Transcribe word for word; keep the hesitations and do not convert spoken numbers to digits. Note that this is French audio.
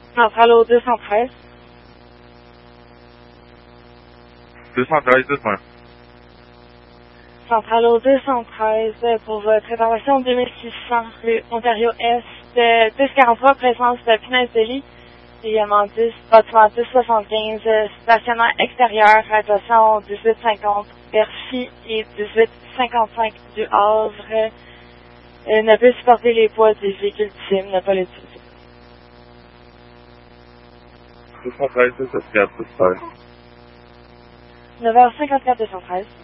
Centrale au deux cent treize. deux cent treize, dites-moi. Centrale au deux cent treize pour votre intervention deux mille six cents rue Ontario-Est, dix quarante-trois, présence de punaise de lit. Également dix, bâtiment dix soixante-quinze, stationnement extérieur, attention dix-huit cinquante, Bercy et dix-huit cinquante-cinq du Havre. Euh, ne peut supporter les poids des véhicules cibles, ne pas l'utiliser. deux cent treize, deux cent quatre, deux cent treize. neuf heures cinquante-quatre, deux cent treize.